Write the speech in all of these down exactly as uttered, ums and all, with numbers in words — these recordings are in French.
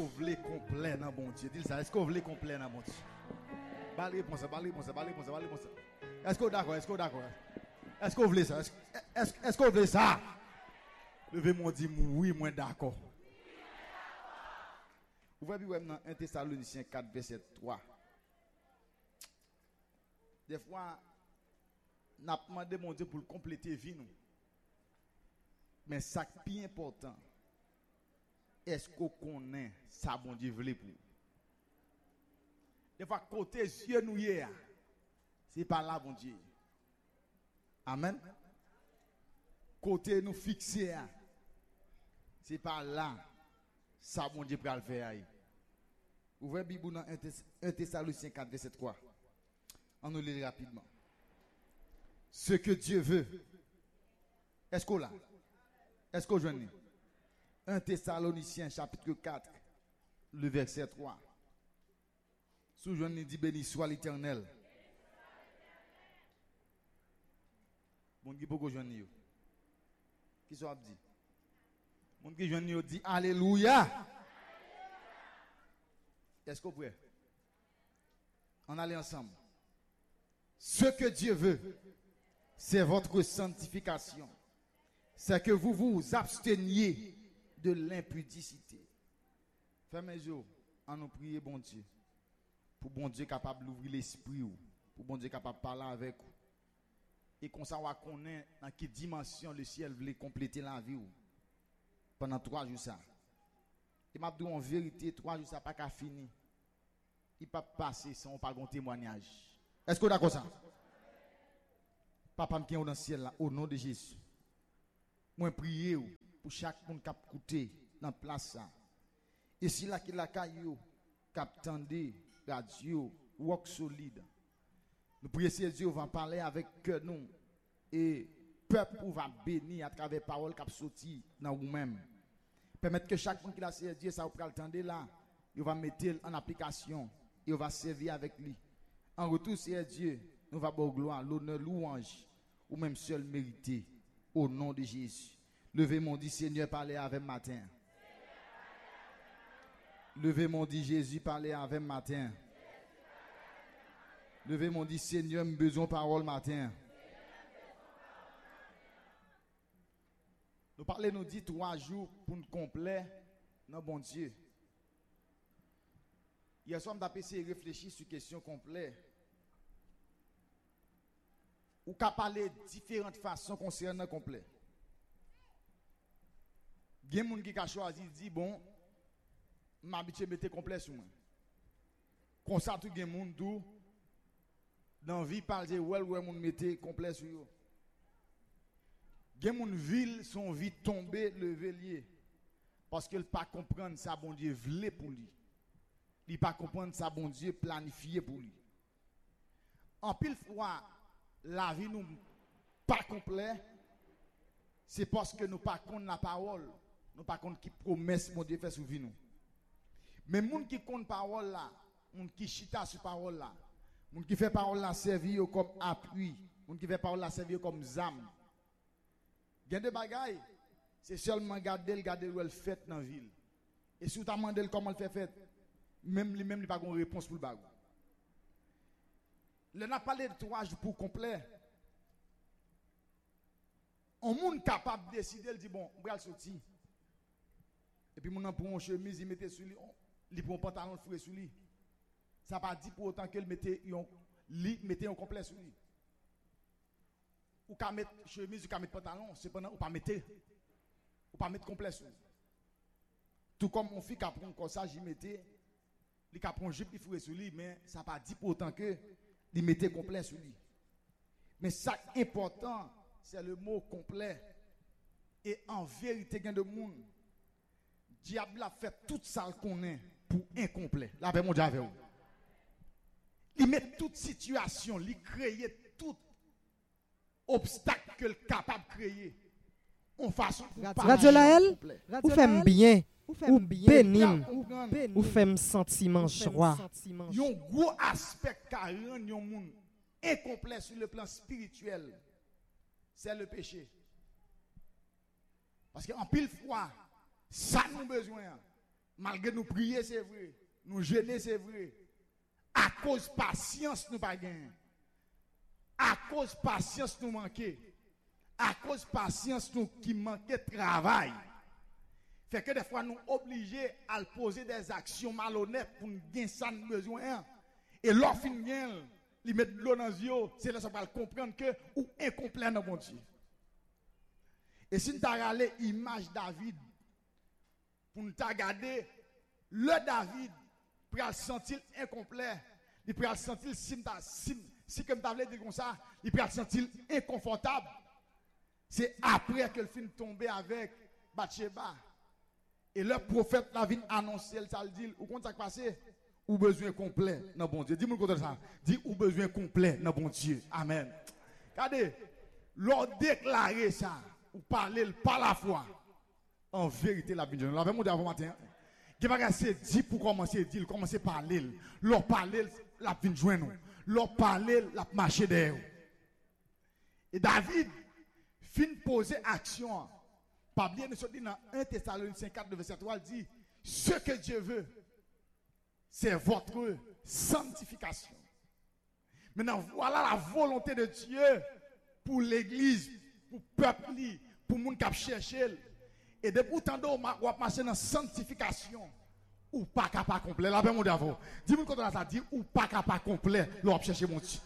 vous voulez complet dans bon Dieu? Dis ça. Est-ce que vous voulez complet dans bon Dieu? Balé réponse, balé réponse, balé réponse, balé réponse. Est-ce que vous d'accord? Est-ce que vous d'accord? Est-ce que vous voulez ça? Est-ce, est-ce, est-ce que vous voulez ça? Levez-moi dit oui, moi d'accord. Vous voyez bien dans un Thessaloniciens quatre verset trois. Des fois n'a demandé mon Dieu pour compléter vie nous. Mais ça qui est plus important, est-ce qu'on connaît ça bon Dieu veut pour? Des fois côté yeux nous hier, c'est pas là bon Dieu. Amen. Côté nous fixer, c'est pas là ça bon Dieu pour le faire. Ouvrez Bible dans un Thessaloniciens quatre verset trois. On nous lit rapidement. Ce que Dieu veut. Est-ce qu'on l'a? Est-ce qu'on joue? un Thessaloniciens chapitre quatre, le verset trois. Sous je dit béni soit l'Éternel. Mon qui beaucoup joindre yo. Qui soit dit? Mon qui joindre yo dit alléluia. Est-ce qu'on peut? On allait ensemble. Ce que Dieu veut, c'est votre sanctification. C'est que vous vous absteniez de l'impudicité. Fermez les yeux, en nous prier, bon Dieu. Pour bon Dieu capable d'ouvrir l'esprit, pour bon Dieu capable de parler avec vous. Et qu'on sache connaître dans quelle dimension le ciel voulait compléter la vie pendant trois jours. Ça. Et m'a dit en vérité, trois jours, ça n'a pas qu'à finir. Il ne peut pas passer sans pas un témoignage. Est-ce que vous êtes d'accord ça? Papa qui est dans le ciel là, au nom de Jésus. Moi prier pour chaque monde qui a écouté dans la place ça. Et si là qui la caillou, qui a entendu radio, work solide. Nous prions que Dieu va parler avec nous et peuple va bénir à travers la parole qui a sorti dans vous-même. Permettre que chaque monde qui a servi Dieu, ça va attendre là, il va mettre en application, il va servir avec lui. En retour, c'est Dieu, nous va avoir gloire, l'honneur, louange, ou même seul mérité, au nom de Jésus. Levez mon dit Seigneur, parlez avec matin. Levez mon dit Jésus, parlez avec matin. Levez mon dit Seigneur, j'ai besoin de parole matin. Nous parlons, nous dit trois jours pour nous complet, non bon Dieu. Hier soir, nous avons essayé de réfléchir sur la question complète. Ou qu'à parler de différentes façons concernant le complet. Il y a des gens qui ont choisi de dire, bon, je m'habitue à mettre complet sur moi. Comme ça, tout le monde dit, dans la vie, par dire, ouais, ouais, mon mettez complet sur eux. Il y a des gens qui ville son vie tombée, levé lié. Parce qu'ils ne pas comprendre ça, bon Dieu, voulait pour lui. Il ne pas comprendre ça, bon Dieu, planifié pour lui. En pile fois, la vie nous pas complet, c'est parce que nous pas compte la parole, nous pas compte qui promesse mon Dieu fait sur vie nous. Mais moun qui compte parole là, moun qui chita sur parole là, moun qui fait parole là servir comme appui, moun qui fait parole là servir comme zam. Gen de bagaille, c'est seulement garder le garder où elle fait dans ville. Et si vous t'as demandé comment elle fait fait, même lui même il pas une réponse pour le bagou. On a parlé de trois jours pour complet. Un monde capable de décider, il dit bon, on va sortir. Et puis mon pour une chemise, il mettait sur lui, il prend un pantalon fouet sur lui. Ça pas dit pour autant qu'il mettait un lit, mettait un complet sur lui. Ou qu'à mettre chemise, ou qu'à mettre pantalon, cependant ou pas mettre ou pas mettre complet sur lui. Tout comme mon fils qui prend un corsage, il mettait il prend un jupe, il fouet sur lui, mais ça pas dit pour autant que il mettait complet sur lui. Mais ça important, c'est le mot complet. Et en vérité, il y a des gens, diable a fait tout ça qu'on est pour incomplet. Là, avec mon diable. Il met toute situation, il crée tout obstacle que le capable de créer. En façon pour Radio Laël, vous faites bien, ou bénin, ou faites sentiment joie. Il y a un gros aspect qui rend les gens incomplet sur le plan spirituel. C'est le péché. Parce qu'en pile fois, ça nous besoin. Malgré nous prier, c'est vrai. Nous gêner, c'est vrai. À cause de patience, nous pas gagner. À cause de patience, nous manquer. À cause de patience, nous qui manquait de travail. Fait que des fois, nous obligés à poser des actions malhonnêtes pour nous gagner ça nous besoin. Et l'offre vient, il met de l'eau dans les yeux, c'est là que ça va comprendre que ou incomplet dans mon Dieu. Et si nous avons regardé l'image de David, pour nous regarder, le David pour le sentir incomplet, il peut le sentir si si si comme tu dit comme ça, il peut le sentir inconfortable. C'est après que le film tombé avec Bathsheba. Et le prophète la vient annoncer, ça le dit, ou quand ça passé, ou besoin complet dans bon Dieu. Dis-moi contre ça. Dis ou besoin complet dans bon Dieu. Amen. Regardez, l'on déclarer ça, ou parler par la foi. En vérité, la vie de Dieu. La même avant matin. Qui va c'est dit pour commencer à dire, commencer à parler. L'on parler, la vie de joindre. L'on parler, la marcher derrière. Et David, fin poser action. Pas bien de sortir dans un Thessaloniciens quatre, verset trois, il dit, ce que Dieu veut, c'est votre sanctification. Maintenant, voilà la volonté de Dieu pour l'église, pour le peuple, pour le monde qui cherche. Et depuis tant d'eau, on va marcher dans la sanctification. Ou pas capable complet. La paix, mon d'avant. Dis-moi quand on a ça dit, ou pas capable complet, l'on va chercher mon Dieu.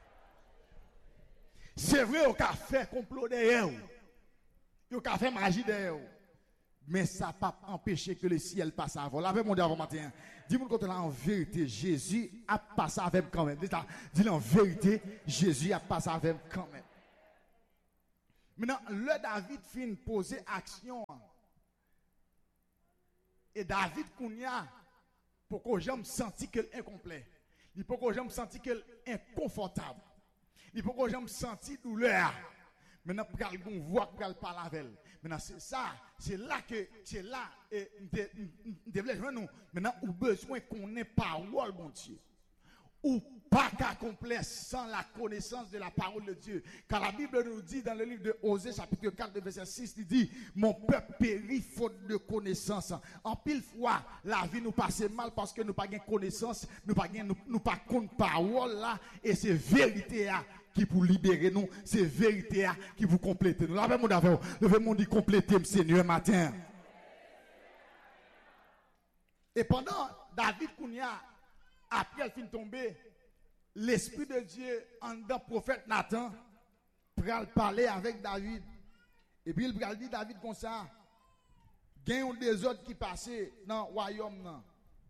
C'est vrai, on a fait complot derrière. On a fait magie derrière. Mais ça n'a pas empêché que le ciel passe avant. La paix, mon d'avant matin. Dis-moi quand on a en vérité, Jésus a passé avec quand même. Dis-le en vérité, Jésus a passé avec quand même. Maintenant, le David fin poser action. Et David Kounia, pour que j'aime senti qu'elle est incomplet. Il faut que j'aime senti qu'elle est inconfortable. Il faut que j'aime senti douleur. Maintenant, pour qu'elle voit, pour qu'elle parle avec elle. Maintenant, c'est ça, c'est là que, c'est là, et nous. Maintenant, on a besoin qu'on ait parole, mon Dieu. Ou pas qu'à complet sans la connaissance de la parole de Dieu. Car la Bible nous dit dans le livre de Osée, chapitre quatre, verset six, il dit, mon peuple périt faute de connaissance. En pile fois, la vie nous passe mal parce que nous pas de connaissance, nous pas nous, nous pas compte parole là, et c'est vérité là qui pour libérer nous, c'est vérité là qui vous compléter nous. Là, mon d'avant, le monde dit compléter, Seigneur, matin. Et pendant David Kounia, après elle fin tomber, l'Esprit de Dieu, en dans le prophète Nathan, pral parler avec David. Et puis il pral dit David comme ça, gagne des autres qui passaient dans le royaume.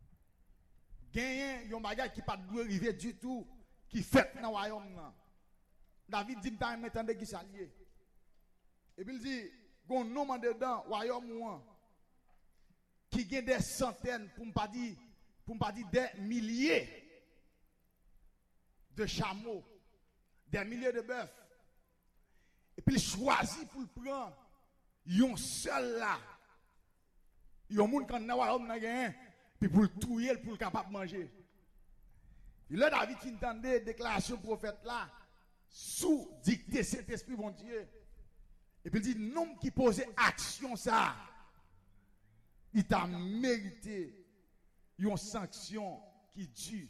Gagne un bagage qui pas de arriver du tout, qui fait dans le royaume. David dit, t'as m'entendre qui s'allier. Et puis il dit, gon nom dedans, royaume qui gagne des centaines, pour ne pas dire, pour ne pas dire des milliers de chameaux, des milliers de bœufs. Et puis il choisit pour le prendre, yon seul là. Yon moun quand na royaume n'a gagné, puis pour le touyer, pour le capable de manger. Et là, David qui entendait déclaration prophète là, sous dictée cet esprit bon Dieu. Et puis il dit, non qui posait action ça, il t'a mérité une sanction qui dure.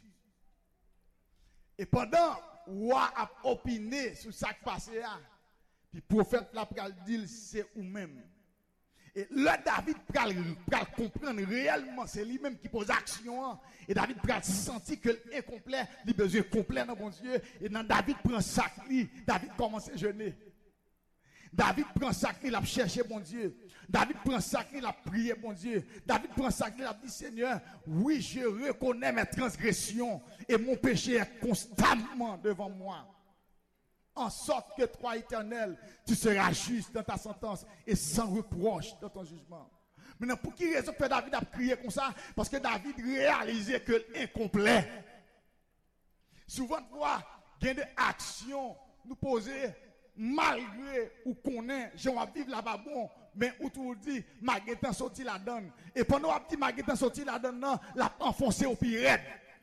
Et pendant roi a opiné sur ça qui passé là, puis prophète là pral dire c'est ou même. Et là David pral pral comprendre réellement c'est lui-même qui pose action et David pral sentir que l'incomplet, il besoin complet dans bon Dieu et dans David prend sac lui, David commence à jeûner. David prend sac il a cherché bon Dieu. David prend sac il a prié bon Dieu. David prend sac il a dit Seigneur, oui, je reconnais mes transgressions et mon péché est constamment devant moi. En sorte que toi, Éternel, tu seras juste dans ta sentence et sans reproche dans ton jugement. Maintenant, pour qui raison que David a prié comme ça? Parce que David réalisait que l'incomplet. Souvent, tu vois, il y a des actions nous poser malgré ou qu'on est, j'ai envie de vivre là-bas bon, mais où tu dis, Maguetan sorti la donne. Et pendant que petit Maguetan sorti la donne, la enfoncé au pire.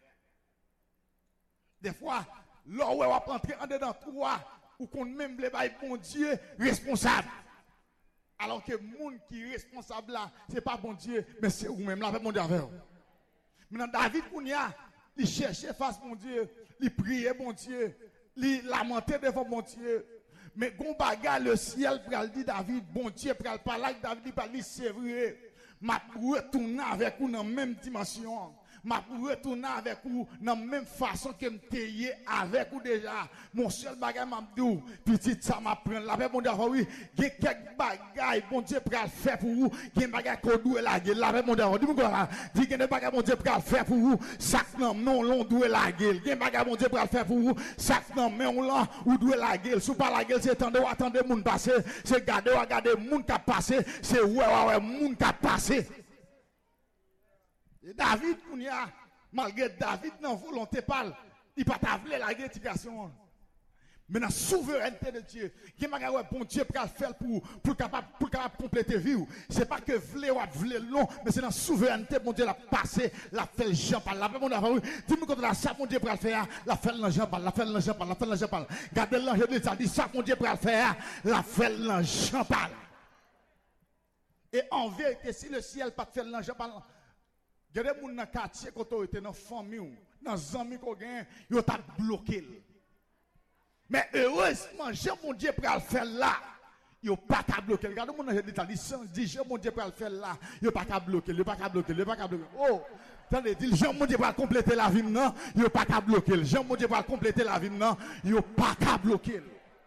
Des fois, là où on va rentrer en dedans toi, ou qu'on même les bails bon Dieu responsable. Alors que le monde qui est responsable là, ce n'est pas bon Dieu, mais c'est vous-même, là, mon Dieu avec vous. Maintenant, David, il cherchait face mon Dieu, il priait mon Dieu, il lamentait devant mon Dieu. Mais quand bagarre le ciel pour dire David, bon Dieu, pour parler avec David, il parle, c'est vrai. Ma retourner avec vous dans la même dimension. Ma retourner avec vous dans la même façon que m'tayer avec vous déjà. Mon seul bagage m'a dit, petit ça m'apprend. La paix mon Dieu, oui, il y a quelques bagages, bon Dieu pour faire pour vous. Il y a des bagages qu'on doit laguer. La paix mon Dieu, dis-moi quoi, dis qu'il y a des bagages bon Dieu pour faire pour vous. Chaque non, non, l'on doit laguer. Il y a des bagages bon Dieu pour faire pour vous. Chaque non, mais on l'a, ou doit laguer. Si pas laguer, c'est attendre, attendre moun passer. C'est garder, regarder moun qui a passé. C'est ouais, ouais, ouais, moun qui a passé. Et David, malgré David, non volonté parle, il n'a pas voulu la gratification. Mais dans la souveraineté de Dieu, il y a un bon Dieu pour faire pour pour capable pour capable compléter vie. C'est pas que voulez ou voulez long, mais c'est dans la souveraineté mon Dieu l'a passé, l'a fait le Jean parle. La paix mon Dieu, dis-moi quand la ça mon Dieu pour le faire, la fait le Jean parle, la fait le Jean parle, la fait le Jean parle. Gardez l'ange de ça dit ça mon Dieu pour le faire, la fait le Jean parle. Et en vérité, si le ciel pas fait le Jean parle, il y a des gens dans le quartier, quand on était dans la famille, dans les amis qu'on gagne, ils ont bloqué. Mais heureusement, j'ai mon Dieu pour le faire là. Ils n'ont pas qu'à bloquer. Regardez mon Dieu dit, dit, j'ai mon Dieu pour le faire là. Ils n'ont pas qu'à bloquer, ils n'ont pas qu'à bloquer, ils n'ont pas qu'à bloquer. Oh, attendez, dit, j'ai mon Dieu pour compléter la vie, non, ils n'ont pas qu'à bloquer. J'ai mon Dieu pour compléter la vie, non, ils n'ont pas qu'à bloquer.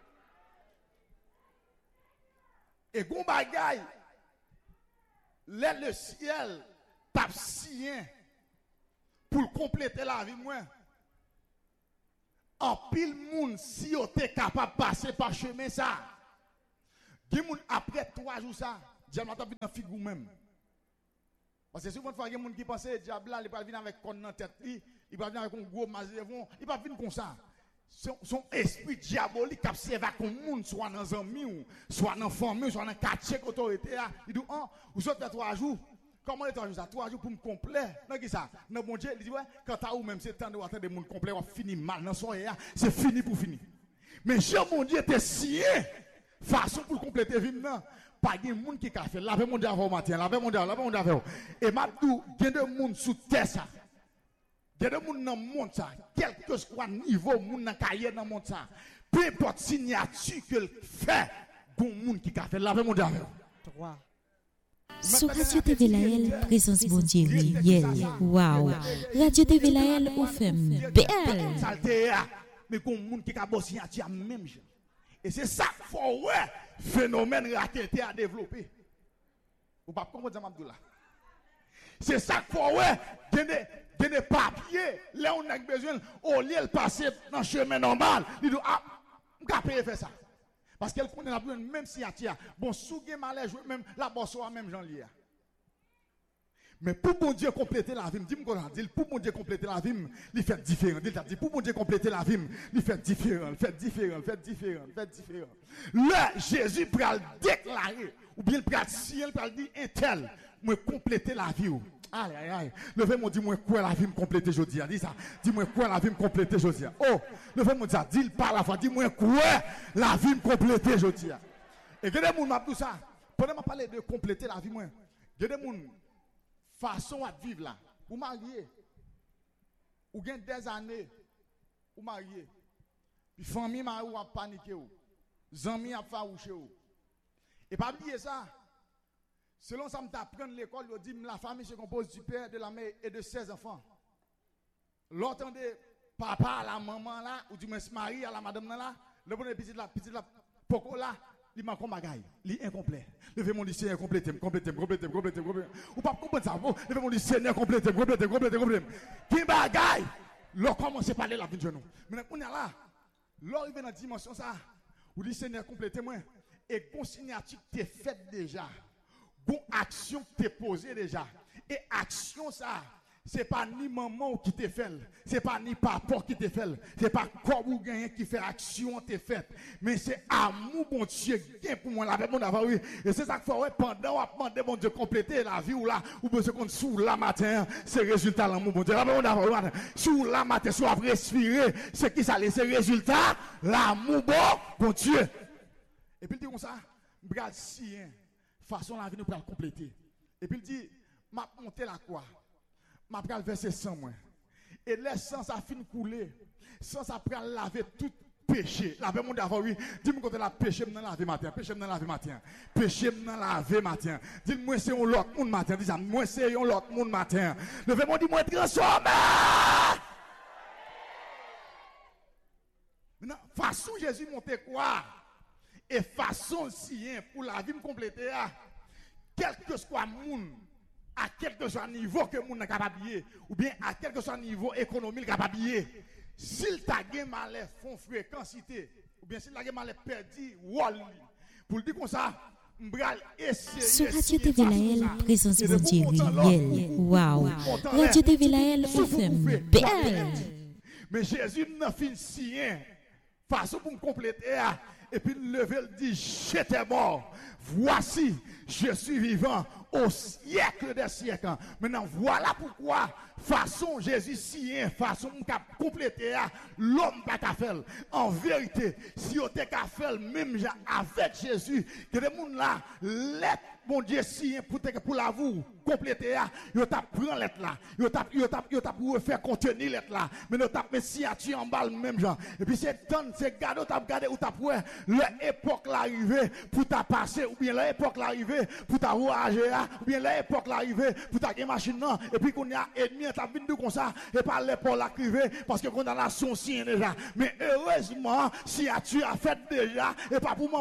Et gon bagaille, là le ciel tape sien pour compléter la vie moi. En pile moun si on est capable de passer par chemin ça. Des moun après trois jours ça, diable m'a tapé dans figure même. Parce que souvent fois des moun qui pensent diable là, il va venir avec con dans tête, il va venir avec un gros mazévon, il va venir comme ça. Son, son esprit diabolique qui observe comme moun soit dans un amis soit dans famille, soit dans quartier autorité, il dit "Oh, vous êtes trois jours. Comment est-ce que ça trois jours pour me complet? Non, qui ça? Non, mon Dieu, il dit, ouais, quand tu as ou même c'est temps de attendre des monde complet, on finit mal dans son soirée, c'est fini pour finir. Mais Jean, mon Dieu, était scié, façon pour compléter vie, non. Pas de monde qui a fait, lavez mon Dieu avant matin, lavez mon Dieu, lavez mon Dieu avant. Et maintenant, il y a des gens sous terre, ça. Il y a des gens dans le monde, ça. Quel que soit le niveau, il y a des gens dans le monde, ça. Peu importe signature que le fait, il y a des gens qui a fait, lavez mon Dieu avant. Trois. Sur Radio T V Laël, présence bon Dieu, yeah, wow. Radio T V Laël, on fait belle. Mais comme monde qui a bossé à même gens. Et c'est ça qu'il faut ouais, phénomène raté à développer. Vous pas comprendre ça là. C'est ça qu'il faut ouais, donner donner papier, là on a besoin au lieu de passer dans le chemin normal, il dit ah, on peut payer faire ça. Parce qu'elle connaît la même si elle a bon sougué malais même la bosse même Jean Lia. Mais pour bon Dieu compléter la vie, dis-moi dit pour bon Dieu compléter la vie, il fait différent. Il dit pour bon Dieu compléter la vie, il fait différent, il fait différent, il fait différent, il fait différent. Là Jésus peut le déclarer ou bien il peut le ciel peut le dire un tel, moi compléter la vie. Aïe aïe aïe. Levez-moi dis-moi quoi la vie me compléter aujourd'hui. Dis ça. Dis-moi quoi la vie me compléter aujourd'hui. Oh, levez-moi ça, dis-le par la fois, dis-moi quoi la vie me compléter aujourd'hui. Et que des gens m'a tout ça. Pendant m'a parler de compléter la vie moi. Que des gens façon à vivre là. Ou marié. Ou gain des années ou marié. Puis famille m'a ou a paniqué ou. Amis a farouché ou. Et pas oublier ça. Selon ça, je apprends l'école, je dis la famille se compose du père, de la mère et de ses enfants. L'entendez, papa à la maman là, ou du moins mari à la madame là, le bon petit là, petit là, poko là, il m'a comme bagaille, il est incomplet. Levez mon lycée complété, complété, complété, complété, complété. Ou pas comprendre ça, levez mon lycée complété, complété, complété, complété. Qui bagaille, l'on commence à parler la vie de nous. Maintenant, on est là, l'on arrive dans la dimension ça, ou lycée complété, moi, et consignatique t'es faite déjà. Bon action t'es posée déjà. Et action ça, c'est pas ni maman qui te fait, c'est pas ni papa qui te fait, c'est pas corps ou gain qui fait action t'es faite, mais c'est amour bon Dieu gain pour moi avec mon avoir oui. Et c'est ça qu'il faut ouais, pendant on demander bon Dieu compléter la vie ou là ou besoin qu'on sous la matin, c'est résultat l'amour bon Dieu. Là on avoir sous la matin soit respirer, c'est qui ça c'est résultat l'amour bon bon Dieu. Et puis il dit comme ça, regarde sien façon la vie nous pour le compléter. Et puis il dit, m'a monté la croix, m'a pris le verset cent moins. Et laisse sans ça fin couler, sans ça prend laver tout péché. Laver mon d'avant, oui. Dis-moi quand la péché m'en laver matin, péché m'en laver matin, péché m'en laver matin. Dis-moi c'est un l'autre monde matin, dis moi c'est un l'autre monde matin. Levez-moi, dis-moi transformé. Maintenant, façon Jésus monter quoi? Et façon sien pour la vie me compléter, quel que soit le monde, à quel que soit le niveau que le monde est capable de payer, ou bien à quel que soit le niveau économique capable de payer, s'il t'a gagné mal fond fréquencité, ou bien s'il t'a gagné mal perdu, wall, pour le dire comme ça, sur Radio T V Lael, présence mondiale, Yel. Waouh! Radio T V Lael, F M, belle! Mais Jésus n'a fin sien, façon pour me compléter, et puis lever le dit, j'étais mort. Voici, je suis vivant au siècle des siècles. Maintenant, voilà pourquoi, façon Jésus sien, façon pour compléter, l'homme pas qu'à faire. En vérité, si on était qu'à faire, même avec Jésus, que les gens là, l'être, mon Dieu, sien, pour, pour la vous compléter, yo t'a prend l'être là, yo t'a yo t'a yo t'a pour faire contenir l'être là, mais yo t'a mis signature en balle même genre. Et puis c'est temps, c'est garder, t'a garder ou t'a pour l'époque l'arrivée pour t'a passer, ou bien l'époque l'arrivée pour t'a voyager, ou bien l'époque l'arrivée pour t'a gagner machine non, et puis qu'on y a ennemi t'a venu comme ça, et par l'époque l'arrivée parce que condamnation sien déjà. Mais heureusement, signature a fait déjà, et pas pour